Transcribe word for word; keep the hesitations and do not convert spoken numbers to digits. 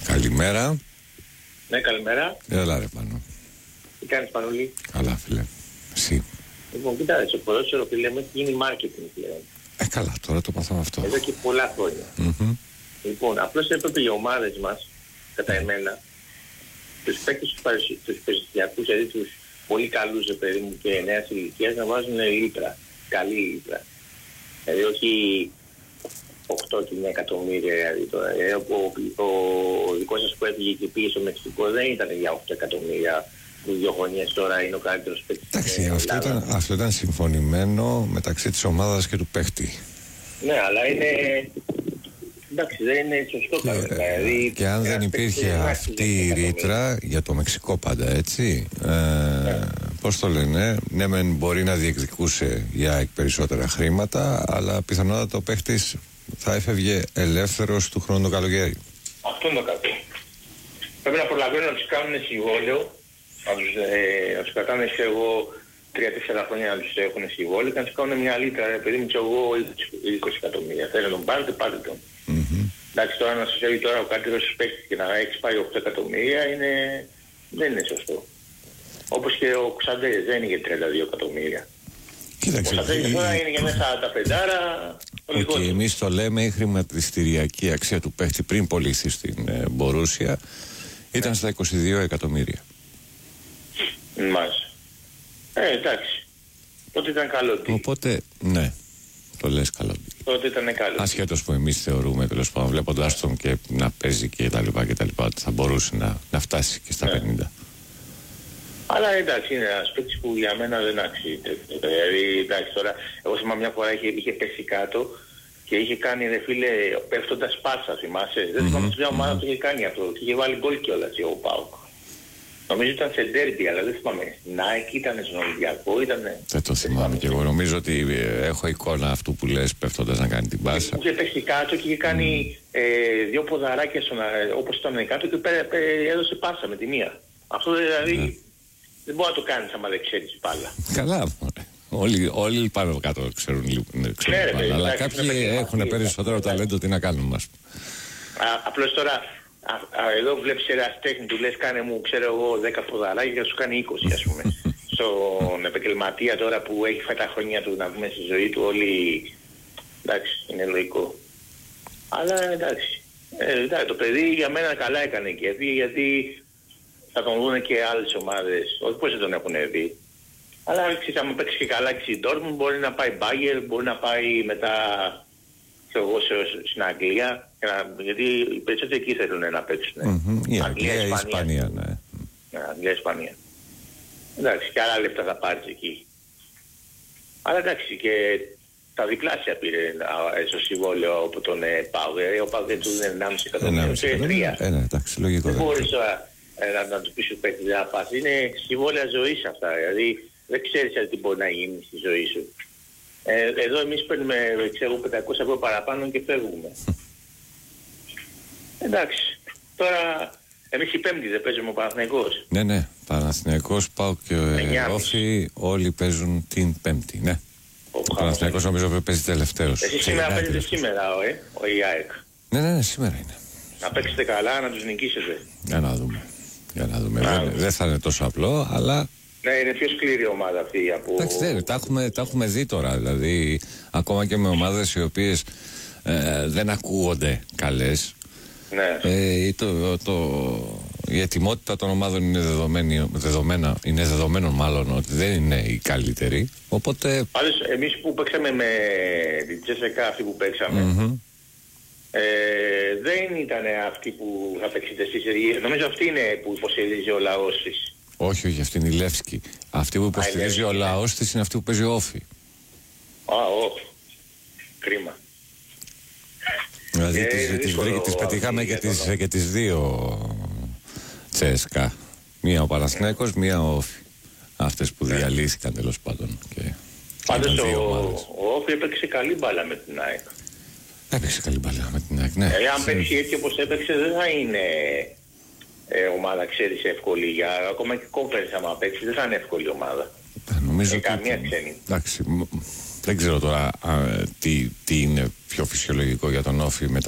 Καλημέρα. Ναι, καλημέρα. Έλα ρε Πάνο. Τι κάνεις, Πανούλη? Καλά φίλε. Εσύ? Λοιπόν, κοιτάξτε, το ποδόσφαιρο, φίλε μου, έχει γίνει marketing πλέον. Ε, καλά, τώρα το πάθαμε αυτό. Εδώ και πολλά χρόνια. Mm-hmm. Λοιπόν, απλώς έπρεπε οι ομάδες μας, κατά εμένα, τους παίκτες τους, παρουσι... τους περισσιακούς, δηλαδή τους πολύ καλούς, παιδί μου, και νέας ηλικίας, να βάζουν λίτρα. Καλή λίτρα. Δηλαδή όχι οκτώ και εννιά εκατομμύρια, δηλαδή τώρα. Δηλαδή, ο, ο, ο δικός σας που έφυγε και πήγε στο Μεξικό δεν ήταν για οκτώ εκατομμύρια. Δύο χρονιές τώρα είναι ο καλύτερος παίκτης. Εντάξει, αυτό ήταν, αυτό ήταν συμφωνημένο μεταξύ της ομάδας και του παίκτη. Ναι, αλλά είναι... Εντάξει, δεν είναι σωστό και, κανένα. Δηλαδή, και αν δεν υπήρχε αυτή η ρήτρα για το Μεξικό πάντα, έτσι, ε, ναι. πώς το λένε, ναι μεν μπορεί να διεκδικούσε για περισσότερα χρήματα, αλλά πιθανότατα ο παίκτης θα έφευγε ελεύθερος του χρόνου το καλοκαίρι. Αυτό είναι το κακό. Πρέπει να προλαβαίνουν να τους κάνουν συμβόλαιο, να τους, ε, να τους κρατάνε σε εγώ τρία τέσσερα χρόνια να τους έχουν συμβόλαιο και να τους κάνουν μια λίτρα, επειδή μου ξέρω εγώ είκοσι εκατομμύρια. Θέλετε να τον πάρετε, πάρτε τον. Mm-hmm. Εντάξει, τώρα να σας έρθει τώρα ο καλύτερος παίκτης και να έχει πάει οκτώ εκατομμύρια είναι... δεν είναι σωστό. Όπως και ο Ξαντέρες δεν είναι για τριάντα δύο εκατομμύρια. Κοίταξε. Ο Ξαντέρες τώρα είναι για μέσα σαράντα πέντε, άρα... Okay, εμείς το λέμε, η χρηματιστηριακή αξία του παίκτη πριν πωλήσει στην ε, Μπορούσια ήταν ναι. στα είκοσι δύο εκατομμύρια. Μάλιστα. Ε, εντάξει. Τότε ήταν καλό. Οπότε, ναι, το λες καλό. Τότε ήταν καλό. Ασχέτως που εμείς θεωρούμε, τέλος πάντων, βλέποντας τον και να παίζει και τα λοιπά και τα λοιπά, ότι θα μπορούσε να, να φτάσει και στα ναι. πενήντα. Αλλά εντάξει, είναι ένας παίκτης που για μένα δεν άξιζε. Δηλαδή, εντάξει, τώρα, εγώ θυμάμαι μια φορά είχε, είχε πέσει κάτω και είχε κάνει, ρε φίλε, πέφτοντας πάσα, θυμάσαι. Mm-hmm. Δεν θυμάμαι μια ομάδα που είχε κάνει αυτό. Και είχε βάλει γκολ κιόλας ο ΠΑΟΚ. Νομίζω ήταν σε ντέρμπι, αλλά δεν θυμάμαι. Νάικ ήταν στον Ολυμπιακό, ήταν. Δεν το θυμάμαι κι εγώ. Νομίζω ότι έχω εικόνα αυτού που λες πέφτοντας να κάνει την πάσα. Είχε πέσει κάτω και είχε κάνει mm. ε, δύο ποδαράκια όπως ήταν κάτω και πέ, πέ, έδωσε πάσα με τη μία. Αυτό δηλαδή yeah. δεν μπορεί να το κάνεις άμα δεν ξέρεις μπάλα. Καλά, όλοι, όλοι πάνω κάτω ξέρουν, ξέρουν ναι, μπάλα, αλλά κάποιοι έχουν περισσότερο ταλέντο, τι να κάνουν μας. Απλώς τώρα Α, α, εδώ βλέπεις ένας τέχνη, του λες κάνε μου ξέρω εγώ δέκα ποδαράκια και θα σου κάνει είκοσι ας πούμε. Στον επαγγελματία τώρα που έχει φάει τα χρόνια του να πούμε στη ζωή του όλοι, εντάξει, είναι λογικό. Αλλά εντάξει, ε, εντάξει, το παιδί για μένα καλά έκανε και έφυγε γιατί θα τον δουν και άλλες ομάδες, όχι πως δεν τον έχουν δει. Αλλά ξέρεις, άμα παίξει και καλά και στην Dortmund μπορεί να πάει Bayern, μπορεί να πάει μετά εγώ στην Αγγλία, γιατί οι περισσότεροι εκεί θέλουν να παίξουν. Mm-hmm. Η Αγγλία, η Ισπανία, Ισπανία, ναι. Ναι, Αγγλία, Ισπανία. Εντάξει, και άλλα λεφτά θα πάρεις εκεί. Αλλά εντάξει, και τα διπλάσια πήρε στο συμβόλαιο από τον ΠΑΟΚ. Ο ΠΑΟΚ δεν του δίνει ενάμιση εκατομμύρια. Ε, ναι, εντάξει, λογικό. Δεν μπορείς να του πεις ο παίκτης να πας. Είναι συμβόλαια ζωής αυτά, δηλαδή δεν ξέρεις τι μπορεί να γίνει στη ζωή σου. Ε, εδώ εμείς παίρνουμε ξέρω, πεντακόσια ευρώ παραπάνω και φεύγουμε. Εντάξει, τώρα εμείς οι Πέμπτη δεν παίζουμε ο Παναθηναϊκός. Ναι, ναι, Παναθηναϊκός, ΠΑΟΚ και Όφη, όλοι παίζουν την Πέμπτη, ναι. Ο, ο Παναθηναϊκός νομίζω παίζει τελευταίος. Εσύ σήμερα παίζετε σήμερα, ο, ε, ο ΙΑΕΚ. Ναι, ναι, ναι, σήμερα είναι. Να παίξετε καλά, να τους νικήσετε. Για να δούμε. Για να δούμε. Δεν, δεν θα είναι τόσο απλό, αλλά... Ναι, είναι πιο σκληρή ομάδα αυτή από... Εντάξει, δεν, τα, έχουμε, τα έχουμε δει τώρα, δηλαδή, ακόμα και με ομάδες οι οποίες ε, δεν ακούγονται καλές. Ναι. Ε, το, το, η ετοιμότητα των ομάδων είναι δεδομένη, δεδομένα, είναι δεδομένο μάλλον ότι δεν είναι η καλύτερη, οπότε... Πάντως, εμείς που παίξαμε με την Τζέσσεκα, αυτή που παίξαμε, mm-hmm. ε, δεν ήταν αυτή που θα παίξετε εσείς. Νομίζω αυτή είναι που υποστηρίζει ο λαός της. Όχι, όχι, αυτή είναι η Λεύσκη. Αυτή που υποστηρίζει ο λαός της είναι αυτή που παίζει ο Όφη. Α, όχι. Κρίμα. Δηλαδή ε, τις, τις, βρήκε, τις πετύχαμε και τις, και τις δύο Τσέσκα. Μία ο Παναθηναϊκός, μία ο Όφη. Αυτές που ναι. διαλύθηκαν τέλος πάντων. Πάντως ο, ο Όφη έπαιξε καλή μπάλα με την ΑΕΚ. Έπαιξε καλή μπάλα με την ΑΕΚ, ναι. Ε, αν παίξει έτσι όπως έπαιξε δεν θα είναι... Ε, ομάδα ξέρεις εύκολη για ακόμα και κόφερες άμα παίξει δεν θα είναι εύκολη ομάδα. Νομίζω ε, ότι... καμία ξένη. Εντάξει, δεν ξέρω τώρα α, τι, τι είναι πιο φυσιολογικό για τον Όφη μετά